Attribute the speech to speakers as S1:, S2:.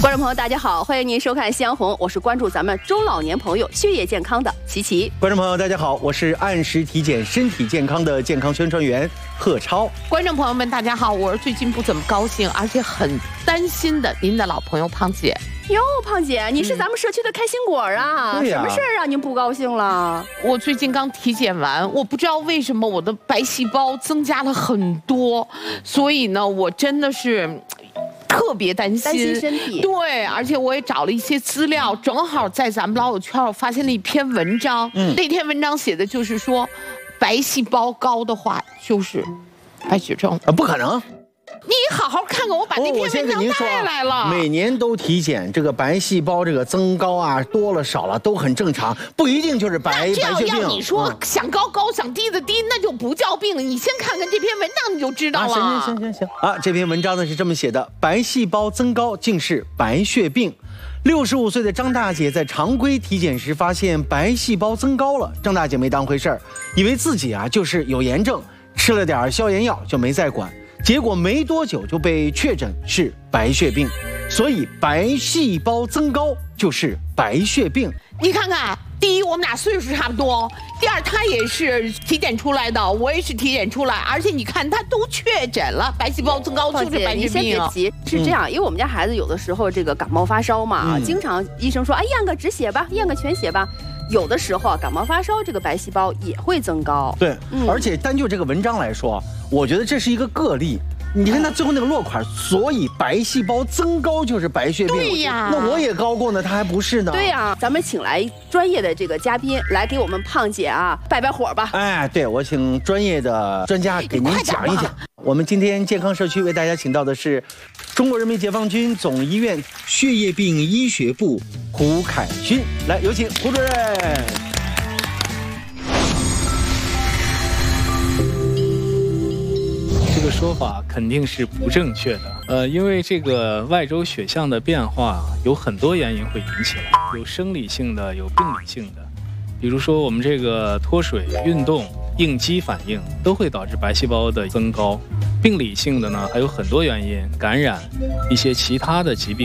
S1: 观众朋友，大家好，欢迎您收看《夕阳红》，我是关注咱们中老年朋友血液健康的琪琪。
S2: 观众朋友，大家好，我是按时体检身体健康的健康宣传员贺超。
S3: 观众朋友们，大家好，我是最近不怎么高兴，而且很担心的您的老朋友胖姐。
S1: 哟，胖姐，你是咱们社区的开心果啊！
S2: 对呀，
S1: 什么事儿让您不高兴了？
S3: 我最近刚体检完，我不知道为什么我的白细胞增加了很多，所以呢，我真的是特别担心
S1: 身体。
S3: 对，而且我也找了一些资料，正好在咱们老友圈我发现了一篇文章。那篇文章写的就是说，白细胞高的话就是白血症
S2: 不可能。
S3: 你好好看看，我把那篇文章带来了。
S2: 每年都体检，这个白细胞这个增高啊，多了少了都很正常，不一定就是白血病。
S3: 要你说想高高，想低的低，那就不叫病了。你先看看这篇文章，你就知道了。
S2: 行啊，这篇文章呢是这么写的：白细胞增高竟是白血病。65岁的张大姐在常规体检时发现白细胞增高了，张大姐没当回事儿，以为自己啊就是有炎症，吃了点消炎药就没再管。结果没多久就被确诊是白血病，所以白细胞增高就是白血病。
S3: 你看看，第一，我们俩岁数差不多；第二，他也是体检出来的，我也是体检出来，而且你看他都确诊了白细胞增高就是白血病。
S1: 你先别急，是这样，因为我们家孩子有的时候这个感冒发烧嘛，经常医生说，哎，验个止血吧，验个全血吧。有的时候感冒发烧，这个白细胞也会增高。
S2: 对，而且单就这个文章来说，我觉得这是一个个例。你看他最后那个落款，所以白细胞增高就是白血病。
S3: 对呀，
S2: 那我也高过呢，他还不是呢。
S1: 对呀，咱们请来专业的这个嘉宾来给我们胖姐啊拜拜火吧。
S2: 哎，对，我请专业的专家给您讲一讲。我们今天健康社区为大家请到的是中国人民解放军总医院血液病医学部胡凯勋，来有请胡主任。
S4: 这个说法肯定是不正确的，因为这个外周血象的变化有很多原因会引起来，有生理性的，有病理性的，比如说我们这个脱水、运动、应激反应都会导致白细胞的增高。病理性的呢，还有很多原因，感染、一些其他的疾病